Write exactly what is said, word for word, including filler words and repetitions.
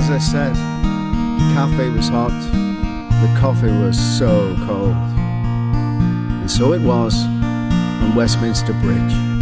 as I said, the cafe was hot, the coffee was so cold. And so it was on Westminster Bridge.